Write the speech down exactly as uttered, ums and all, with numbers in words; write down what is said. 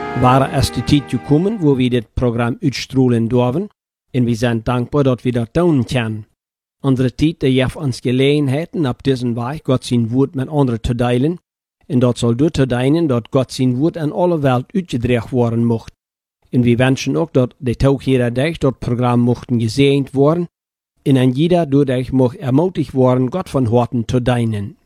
Waren erst die Zeit gekommen, wo wir dit Programm uitstrahlen dürfen, und wir sind dankbar, dass wir das tun können. Unsere Zeit, die geeft uns Gelegenheiten, auf diesem Weg Gott sein Wort mit anderen zu teilen, und das soll dort dienen, dass Gott sein Wort an alle Welt uitgedragen worden mocht. Und wir wünschen auch, dass die Tag jeder Tag das Programm mochten gesegnet worden, und an jeder dadurch mocht ermutigt worden, Gott von Horten zu dienen.